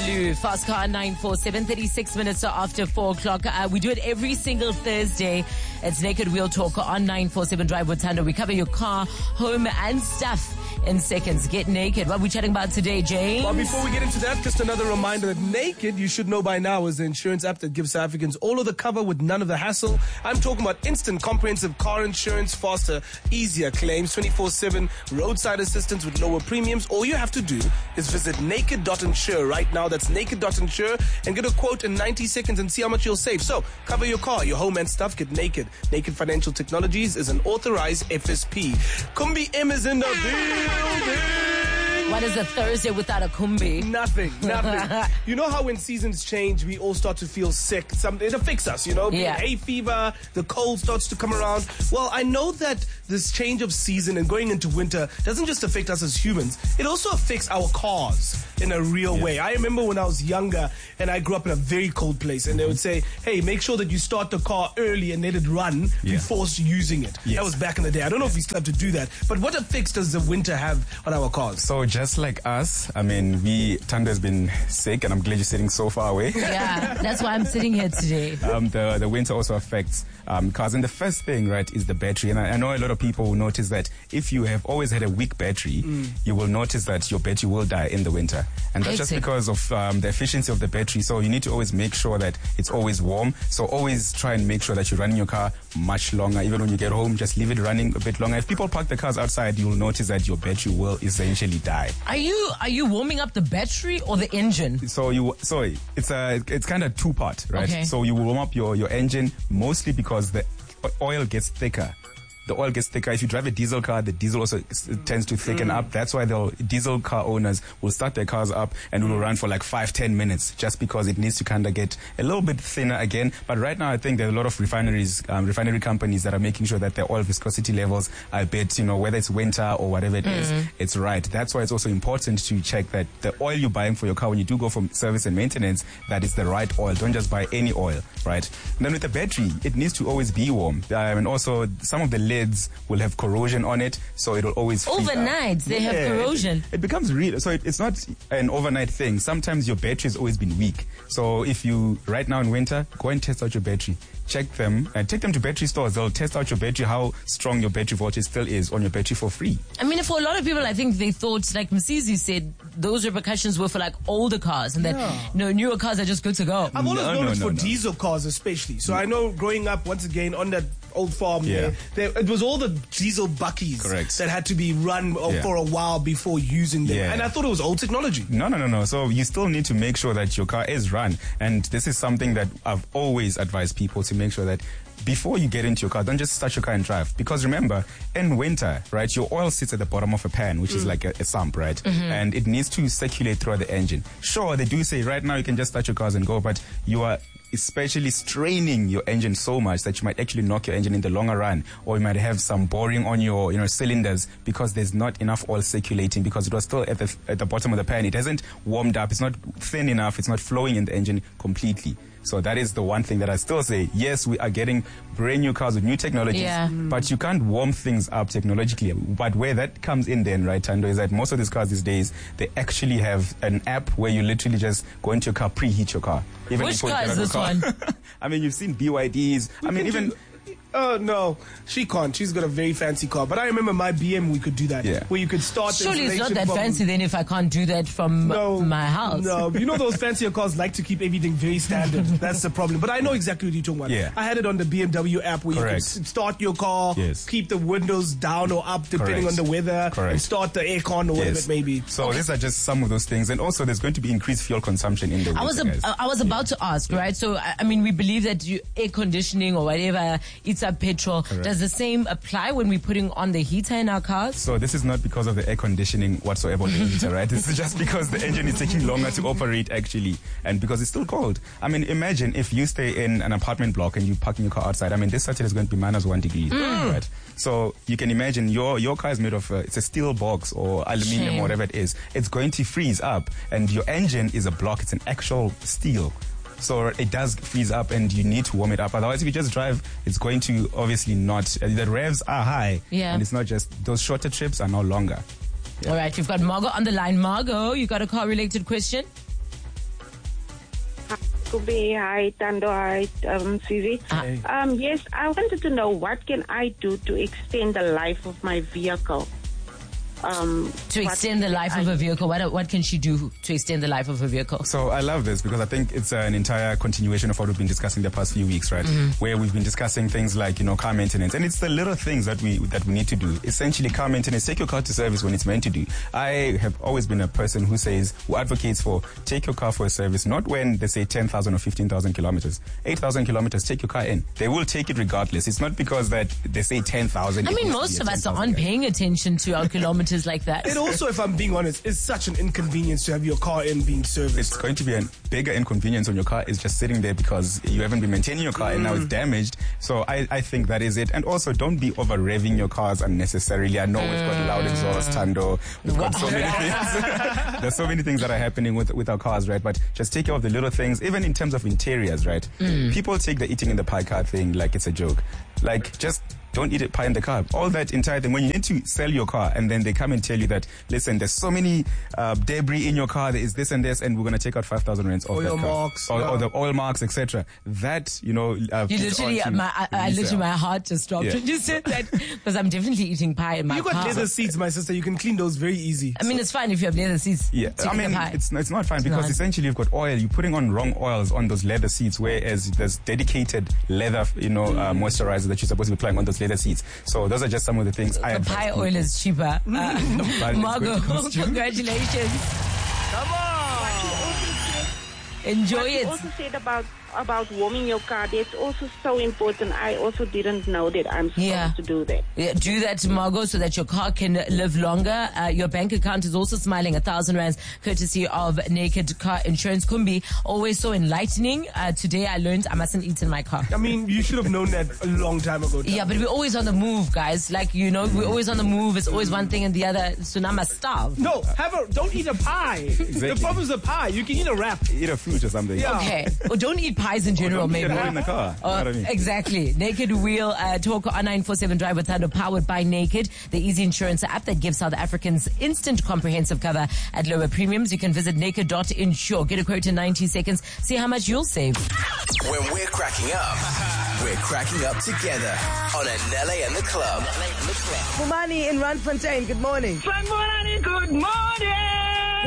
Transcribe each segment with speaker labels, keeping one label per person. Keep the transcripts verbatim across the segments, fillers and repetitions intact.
Speaker 1: Lou, Fast Car nine four seven, thirty-six minutes after four o'clock. Uh, we do it every single Thursday. It's Naked Wheel Talk on nine four seven Drive with Thando. We cover your car, home, and stuff in seconds. Get naked. What are we chatting about today, James?
Speaker 2: Well, before we get into that, just another reminder that Naked, you should know by now, is the insurance app that gives South Africans all of the cover with none of the hassle. I'm talking about instant comprehensive car insurance, faster, easier claims, twenty-four seven roadside assistance with lower premiums. All you have to do is visit naked dot insure right now. That's naked dot insure and get a quote in ninety seconds and see how much you'll save. So, cover your car, your home, and stuff. Get naked. Naked Financial Technologies is an authorized F S P. Kumbi M is in the building.
Speaker 1: What is a Thursday without a kumbi?
Speaker 2: Nothing, nothing. You know how when seasons change, we all start to feel sick. Some, it affects us, you know?
Speaker 1: Yeah.
Speaker 2: Hay fever, the cold starts to come around. Well, I know that this change of season and going into winter doesn't just affect us as humans. It also affects our cars in a real yeah. way. I remember when I was younger and I grew up in a very cold place and they would say, hey, make sure that you start the car early and let it run yeah. before using it. Yes. That was back in the day. I don't know if we still have to do that. But what effects does the winter have on our cars?
Speaker 3: So just like us, I mean, we, Thando has been sick and I'm glad you're sitting so far away.
Speaker 1: Yeah, that's why I'm sitting here today.
Speaker 3: Um, the, the winter also affects um, cars. And the first thing, right, is the battery. And I, I know a lot of people will notice that if you have always had a weak battery, mm. you will notice that your battery will die in the winter. And that's just because of um, the efficiency of the battery. So you need to always make sure that it's always warm. So always try and make sure that you're running your car much longer. Even when you get home, just leave it running a bit longer. If people park the cars outside, you'll notice that your battery will essentially die.
Speaker 1: Are you are you warming up the battery or the engine?
Speaker 3: So you so it's a it's kind of two part, right?
Speaker 1: Okay.
Speaker 3: So you will warm up your, your engine mostly because the oil gets thicker. The oil gets thicker. If you drive a diesel car, the diesel also tends to thicken mm. up. That's why the diesel car owners will start their cars up and will run for like five, ten minutes just because it needs to kind of get a little bit thinner again. But right now, I think there are a lot of refineries, um, refinery companies that are making sure that their oil viscosity levels are a bit, you know, whether it's winter or whatever it mm. is, it's right. That's why it's also important to check that the oil you're buying for your car when you do go for service and maintenance, that is the right oil. Don't just buy any oil, right? And then with the battery, it needs to always be warm. Um, and also some of the lids will have corrosion on it, so it will always freeze
Speaker 1: overnight
Speaker 3: up.
Speaker 1: They
Speaker 3: yeah,
Speaker 1: have corrosion.
Speaker 3: It, it becomes real. So it, it's not an overnight thing. Sometimes your battery has always been weak. So if you right now in winter, go and test out your battery. Check them and take them to battery stores. They'll test out your battery, how strong your battery voltage still is on your battery for free.
Speaker 1: I mean, for a lot of people, I think they thought, like Msizi said, those repercussions were for like older cars and that yeah. no newer cars are just good to go.
Speaker 2: I've always
Speaker 3: no,
Speaker 2: known
Speaker 3: no,
Speaker 2: it's
Speaker 3: no,
Speaker 2: for
Speaker 3: no.
Speaker 2: diesel cars especially. So I know growing up, once again, on that old farm
Speaker 3: yeah.
Speaker 2: there, there, it was all the diesel buckies
Speaker 3: Correct.
Speaker 2: that had to be run yeah. for a while before using them.
Speaker 3: Yeah.
Speaker 2: And I thought it was old technology.
Speaker 3: No, no, no, no. So you still need to make sure that your car is run. And this is something that I've always advised people to make sure that before you get into your car, don't just start your car and drive. Because remember, in winter, right, your oil sits at the bottom of a pan, which mm. is like a, a sump, right? Mm-hmm. And it needs to circulate throughout the engine. Sure, they do say right now you can just start your cars and go, but you are especially straining your engine so much that you might actually knock your engine in the longer run, or you might have some boring on your, you know, cylinders because there's not enough oil circulating because it was still at the at the bottom of the pan. It hasn't warmed up. It's not thin enough. It's not flowing in the engine completely. So that is the one thing that I still say. Yes, we are getting brand new cars with new technologies,
Speaker 1: yeah. mm.
Speaker 3: but you can't warm things up technologically. But where that comes in then, right, Thando, is that most of these cars these days, they actually have an app where you literally just go into your car, preheat your car. Even
Speaker 1: Which car is this
Speaker 3: car.
Speaker 1: one?
Speaker 3: I mean, you've seen B Y Ds.
Speaker 2: We
Speaker 3: I mean, even...
Speaker 2: Do- Oh, no. She can't. She's got a very fancy car. But I remember my B M, we could do that.
Speaker 3: Yeah.
Speaker 2: Where you could start the
Speaker 1: Surely it's not that
Speaker 2: from,
Speaker 1: fancy then if I can't do that from
Speaker 2: no,
Speaker 1: my house.
Speaker 2: No. You know those fancier cars like to keep everything very standard. That's the problem. But I know exactly what you're talking about.
Speaker 3: Yeah.
Speaker 2: I had it on the B M W app where
Speaker 3: Correct.
Speaker 2: you could start your car,
Speaker 3: yes.
Speaker 2: keep the windows down or up depending
Speaker 3: Correct.
Speaker 2: on the weather,
Speaker 3: Correct.
Speaker 2: and start the aircon or whatever
Speaker 3: yes.
Speaker 2: it may be.
Speaker 3: So
Speaker 1: okay.
Speaker 3: these are just some of those things. And also there's going to be increased fuel consumption in the winter,
Speaker 1: I was a,
Speaker 3: guys.
Speaker 1: I was about yeah. to ask, right? So, I, I mean, we believe that you, air conditioning or whatever eats up petrol.
Speaker 3: Correct.
Speaker 1: Does the same apply when we're putting on the heater in our cars?
Speaker 3: So this is not because of the air conditioning whatsoever on the heater, right? This is just because the engine is taking longer to operate actually, and because it's still cold. I mean, imagine if you stay in an apartment block and you parking your car outside. I mean, this Saturday is going to be minus one degree, mm. right? So you can imagine your your car is made of, uh, it's a steel box or aluminium
Speaker 1: Shame.
Speaker 3: or whatever it is. It's going to freeze up, and your engine is a block. It's an actual steel. So it does freeze up and you need to warm it up. Otherwise, if you just drive, it's going to obviously not, the revs are high.
Speaker 1: Yeah.
Speaker 3: And it's not just, those shorter trips are no longer.
Speaker 1: Yeah. All right, you've got Margot on the line. Margot, you got a car-related question?
Speaker 4: Kubi, hi, Tando, hi, um, Susie.
Speaker 2: Hey.
Speaker 4: Um, yes, I wanted to know what can I do to extend the life of my vehicle? Um,
Speaker 1: To extend the life
Speaker 4: I,
Speaker 1: of a vehicle, what what can she do to extend the life of a vehicle?
Speaker 3: So I love this because I think it's an entire continuation of what we've been discussing the past few weeks, right?
Speaker 1: Mm-hmm.
Speaker 3: Where we've been discussing things like, you know, car maintenance. And it's the little things that we that we need to do. Essentially, car maintenance, take your car to service when it's meant to do. I have always been a person who says, who advocates for take your car for a service, not when they say ten thousand or fifteen thousand kilometers. eight thousand kilometers, take your car in. They will take it regardless. It's not because that they say ten thousand.
Speaker 1: I mean, most of us aren't paying attention to our kilometers like that.
Speaker 2: It also, if I'm being honest, is such an inconvenience to have your car in being serviced.
Speaker 3: It's going to be a bigger inconvenience when your car is just sitting there because you haven't been maintaining your car and now it's damaged. So I, I think that is it. And also, don't be over revving your cars unnecessarily. I know we've got loud exhaust, Tando. We've got so many things. There's so many things that are happening with, with our cars, right? But just take care of the little things, even in terms of interiors, right?
Speaker 1: Mm.
Speaker 3: People take the eating in the pie card thing like it's a joke. Like, just don't eat a pie in the car. All that entire thing. When you need to sell your car and then they come and tell you that, listen, there's so many uh, debris in your car, there is this and this, and we're going to take out five thousand rands off
Speaker 2: Oil
Speaker 3: that car.
Speaker 2: marks,
Speaker 3: Or,
Speaker 2: yeah.
Speaker 3: or the oil marks, et cetera. That, you know, uh,
Speaker 1: You
Speaker 3: puts
Speaker 1: literally,
Speaker 3: onto
Speaker 1: my, I, I
Speaker 3: resale.
Speaker 1: literally, my heart just stopped
Speaker 3: Yeah.
Speaker 1: when you said that because I'm definitely eating pie in my
Speaker 2: You got
Speaker 1: car.
Speaker 2: leather seats, my sister. You can clean those very easy.
Speaker 1: I mean, it's fine if you have leather seats.
Speaker 3: Yeah,
Speaker 1: to
Speaker 3: I
Speaker 1: eat
Speaker 3: mean,
Speaker 1: the pie.
Speaker 3: it's it's not fine because
Speaker 1: not.
Speaker 3: essentially you've got oil. You're putting on wrong oils on those leather seats, whereas there's dedicated leather, you know, uh, moisturizer that you're supposed to be applying on those leather seats. So those are just some of the things I
Speaker 1: the
Speaker 3: advise
Speaker 1: pie
Speaker 3: people.
Speaker 1: oil is cheaper. Uh,
Speaker 3: But it's going
Speaker 1: Margot,
Speaker 3: to cost you.
Speaker 1: congratulations.
Speaker 2: Come on!
Speaker 1: Enjoy
Speaker 4: What you
Speaker 1: it.
Speaker 4: also said about about warming your car, that's also so important. I also didn't know that I'm supposed
Speaker 1: Yeah.
Speaker 4: to do that.
Speaker 1: Yeah, do that, Margot, so that your car can live longer. Uh, your bank account is also smiling a thousand rands, courtesy of Naked Car Insurance. Kumbi, always so enlightening. Uh, today I learned I mustn't eat in my car.
Speaker 2: I mean, you should have known that a long time ago.
Speaker 1: Yeah, but we're always on the move, guys. Like, you know, we're always on the move. It's always one thing and the other. So now I must starve.
Speaker 2: No, have a, don't eat a pie. The problem is the pie. You can eat a wrap.
Speaker 3: Eat a fruit or something.
Speaker 2: Yeah.
Speaker 1: Okay. Or don't eat pies in general,
Speaker 3: Don't eat
Speaker 1: maybe.
Speaker 3: it in the car. You know
Speaker 1: Uh,
Speaker 3: what I mean?
Speaker 1: exactly. Naked Wheel uh, talk on nine four seven Drive with Thando, powered by Naked, the easy insurance app that gives South Africans instant comprehensive cover at lower premiums. You can visit naked dot insure. Get a quote in ninety seconds. See how much you'll save.
Speaker 5: When we're cracking up, we're cracking up together on Anele and the Club.
Speaker 6: Mumani in Randfontein, good morning.
Speaker 4: Good morning, good morning!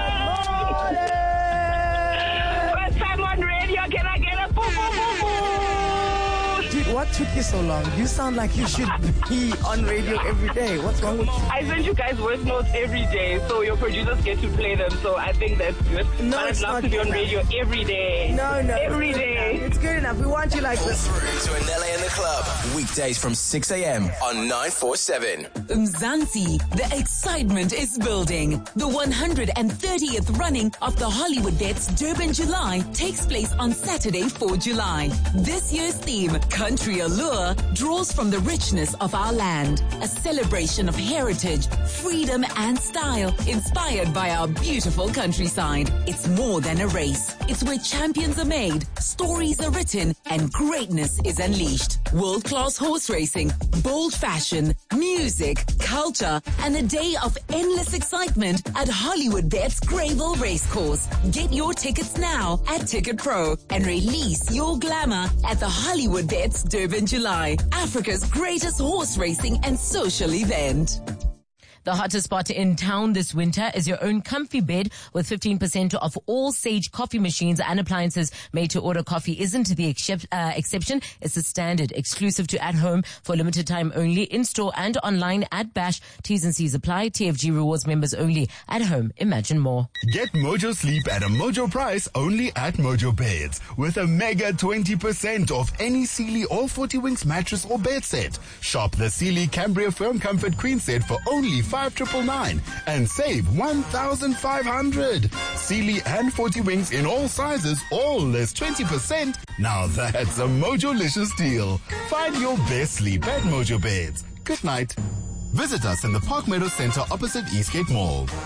Speaker 4: First time on radio, can I get a boo boo boo boo?
Speaker 6: Dude, what took you so long? You sound like you should be on radio every day. What's wrong with you?
Speaker 7: I send you guys voice notes every day, so your producers get to play them. So I think that's good.
Speaker 6: No,
Speaker 7: but I'd
Speaker 6: it's
Speaker 7: love
Speaker 6: not
Speaker 7: to be on
Speaker 6: good
Speaker 7: radio every day.
Speaker 6: No, no.
Speaker 7: Every
Speaker 6: it's good
Speaker 7: day.
Speaker 6: enough. It's good enough. We want you like this.
Speaker 5: Through to Anele and the Club. Weekdays from six a.m. on nine four seven.
Speaker 8: Mzansi, the excitement is building. The one hundred thirtieth running of the Hollywood Bets Durban July takes place on Saturday, the fourth of July. This year's theme, Country Allure, draws from the richness of our land. A celebration of heritage, freedom and style, inspired by our beautiful countryside. It's more than a race. It's where champions are made, stories are written, and greatness is unleashed. World-class horse racing, bold fashion, music, culture, and a day of endless excitement at Hollywood Bets Greyville Racecourse. Get your tickets now at Ticket Pro and release your glamour at the Hollywood Bets Durban July, Africa's greatest horse racing and social event.
Speaker 1: The hottest spot in town this winter is your own comfy bed with fifteen percent off all Sage coffee machines and appliances. Made to order coffee isn't the excep- uh, exception. It's the standard, exclusive to at home for limited time only, in store and online at Bash. T's and C's apply. T F G rewards members only. At home, imagine more.
Speaker 9: Get Mojo Sleep at a Mojo price only at Mojo Beds with a mega twenty percent off any Sealy or forty Winks mattress or bed set. Shop the Sealy Cambria Firm Comfort Queen set for only five triple nine and save one thousand five hundred. Sealy and forty Winks in all sizes, all less twenty percent. Now that's a Mojo-licious deal. Find your best sleep at Mojo Beds. Good night. Visit us in the Park Meadow Center opposite Eastgate Mall.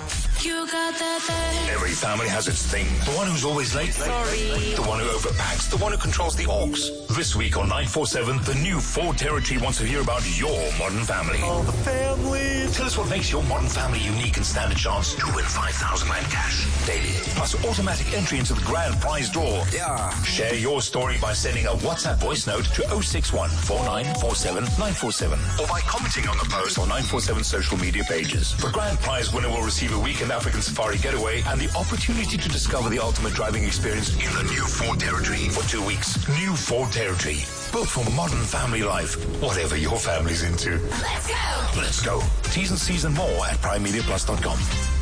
Speaker 10: You got that thing. Every family has its thing. The one who's always late.
Speaker 1: Sorry.
Speaker 10: The one who overpacks. The one who controls the aux. This week on nine four seven, the new Ford Territory wants to hear about your modern family.
Speaker 11: Oh, the family.
Speaker 10: Tell us what makes your modern family unique and stand a chance to win five thousand rand cash daily. Plus automatic entry into the grand prize draw.
Speaker 11: Yeah.
Speaker 10: Share your story by sending a WhatsApp voice note to oh six one, four nine four seven, nine four seven or by commenting on the post on nine four seven social media pages. The grand prize winner will receive a weekend African safari getaway and the opportunity to discover the ultimate driving experience in the new Ford Territory for two weeks. New Ford Territory, built for modern family life, whatever your family's into.
Speaker 11: Let's go.
Speaker 10: Let's go. T's and C's and more at prime media plus dot com.